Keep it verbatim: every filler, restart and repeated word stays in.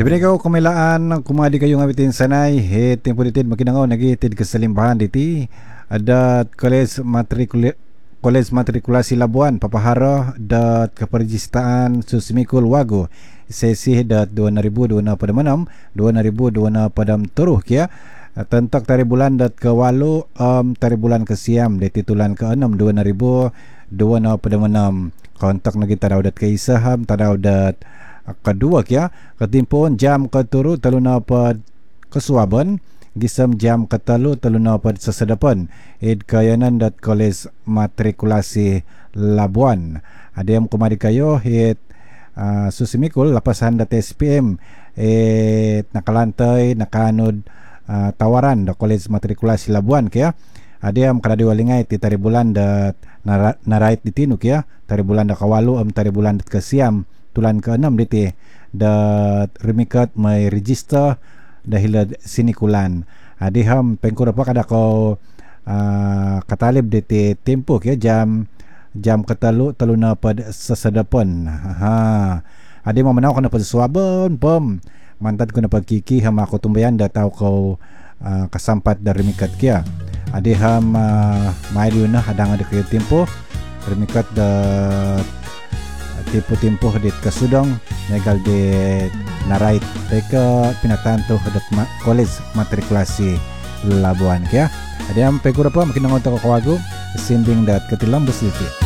Dibini kau kemilaan kumadi kayo ngawitin sanay hit tempo ditid makinangaw nagitid kesalimpahan diti adat Kolej Matrikula Kolej Matrikulasi Labuan papahara dat keperjistaan Susmikul Wago sesi dat dua ribu dua puluh enam dua ribu dua puluh tujuh kia tentak tari bulan dat ke walu um, tari bulan ke siam di titulan ke enam dua ribu dua puluh enam kontak nagi tadau dat ke isaham tadau dat kedua kia ketimpun jam keturu teluna pada kesuaban gisam jam ketelu teluna pada sesedapan id kayanan dat Kolej Matrikulasi Labuan ada yang kumadi kayo hit uh, susimikul lapasan dat S P M it nakalantai nakanud uh, tawaran da Kolej Matrikulasi Labuan kia ada yang kada diwalingai ti tari bulan dat narait ditinuk ya tari bulan da kawalu am tari bulan dat kesiam tulan ke enam diti dat remikat may register dahil sinikulan adiham pengkur apa kada kau uh, katalib diti tempo ya jam jam ketelu teluna pad sesedapon ha adi mau menau kana pad suaban pem mantat kuna pad kiki hama aku tumbayan da tau kau uh, kasampat dari remikat kia adiham uh, mailiuna hadang ada kaya tempo remikat da tipu-timpu dit kasudong negal dit narait teka pinatanto hadat ma- Kolej Matrikulasi Labuan kaya ada yang pegur apa makin nangon toko kawago sinding dat ketilam besliti